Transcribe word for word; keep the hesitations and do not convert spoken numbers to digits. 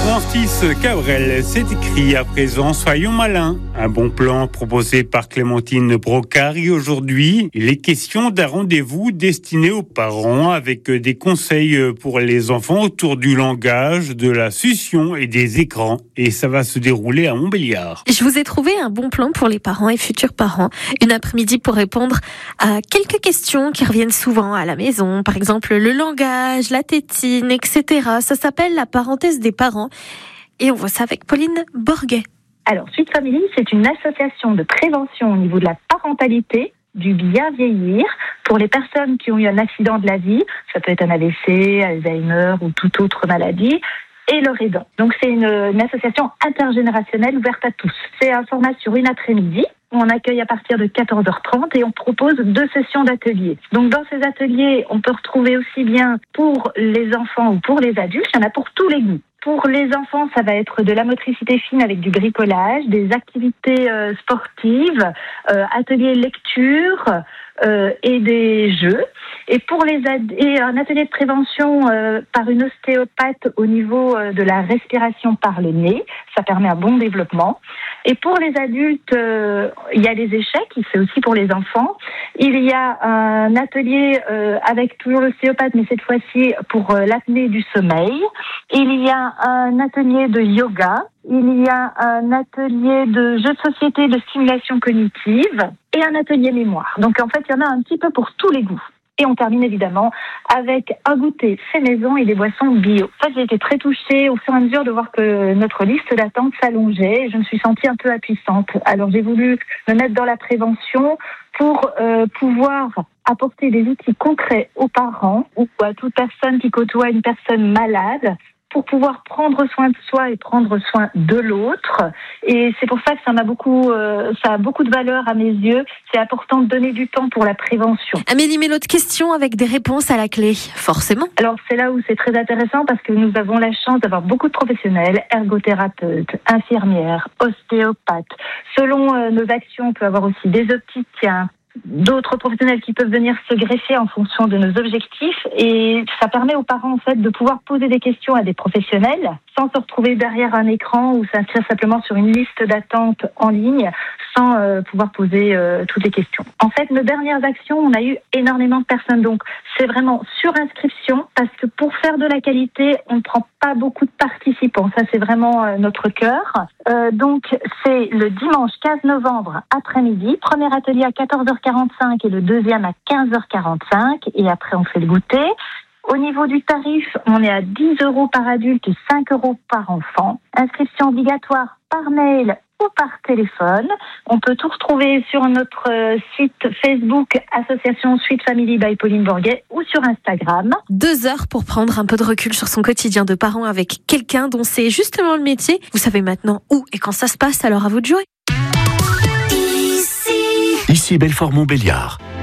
Francis Cabrel, c'est écrit à présent, soyons malins. Un bon plan proposé par Clémentine Brocari. Aujourd'hui, il est question d'un rendez-vous destiné aux parents avec des conseils pour les enfants autour du langage, de la succion et des écrans. Et ça va se dérouler à Montbéliard. Je vous ai trouvé un bon plan pour les parents et futurs parents. Une après-midi pour répondre à quelques questions qui reviennent souvent à la maison. Par exemple, le langage, la tétine, et cetera. Ça s'appelle la parenthèse des parents. Et on voit ça avec Pauline Borguet. Alors, Sweet Family, c'est une association de prévention au niveau de la parentalité, du bien vieillir, pour les personnes qui ont eu un accident de la vie. Ça peut être un A V C, Alzheimer ou toute autre maladie. Et leur aidant. Donc c'est une, une association intergénérationnelle ouverte à tous. C'est un format sur une après-midi. On accueille à partir de quatorze heures trente et on propose deux sessions d'ateliers. Donc dans ces ateliers, on peut retrouver aussi bien pour les enfants ou pour les adultes, il y en a pour tous les goûts. Pour les enfants, ça va être de la motricité fine avec du bricolage, des activités euh, sportives, euh, ateliers lecture euh, et des jeux. Et pour les ad- et un atelier de prévention euh, par une ostéopathe au niveau euh, de la respiration par le nez, ça permet un bon développement. Et pour les adultes, euh, il y a les échecs, c'est aussi pour les enfants. Il y a un atelier euh, avec toujours l'ostéopathe, mais cette fois-ci pour euh, l'apnée du sommeil. Il y a un atelier de yoga. Il y a un atelier de jeux de société, de stimulation cognitive et un atelier mémoire. Donc en fait, il y en a un petit peu pour tous les goûts. Et on termine évidemment avec un goûter fait maison et des boissons bio. En fait, j'ai été très touchée au fur et à mesure de voir que notre liste d'attente s'allongeait et je me suis sentie un peu impuissante. Alors j'ai voulu me mettre dans la prévention pour euh, pouvoir apporter des outils concrets aux parents ou à toute personne qui côtoie une personne malade, pour pouvoir prendre soin de soi et prendre soin de l'autre. Et c'est pour ça que ça m'a beaucoup, euh, ça a beaucoup de valeur à mes yeux. C'est important de donner du temps pour la prévention. Amélie Melot, question avec des réponses à la clé, forcément. Alors c'est là où c'est très intéressant parce que nous avons la chance d'avoir beaucoup de professionnels, ergothérapeutes, infirmières, ostéopathes. Selon euh, nos actions, on peut avoir aussi des opticiens, d'autres professionnels qui peuvent venir se greffer en fonction de nos objectifs et ça permet aux parents en fait de pouvoir poser des questions à des professionnels sans se retrouver derrière un écran ou s'inscrire simplement sur une liste d'attente en ligne sans euh, pouvoir poser euh, toutes les questions. En fait, nos dernières actions, on a eu énormément de personnes, donc c'est vraiment sur inscription parce que pour faire de la qualité, on ne prend pas beaucoup de participants. Ça, c'est vraiment euh, notre cœur. Euh, donc, c'est le dimanche quinze novembre après-midi. Premier atelier à quatorze heures quarante-cinq et le deuxième à quinze heures quarante-cinq. Et après, on fait le goûter. Au niveau du tarif, on est à dix euros par adulte et cinq euros par enfant. Inscription obligatoire par mail ou par téléphone. On peut tout retrouver sur notre site Facebook Association Sweet Family by Pauline Borguet ou sur Instagram. Deux heures pour prendre un peu de recul sur son quotidien de parent avec quelqu'un dont c'est justement le métier. Vous savez maintenant où et quand ça se passe, alors à vous de jouer. Ici Belfort Montbéliard.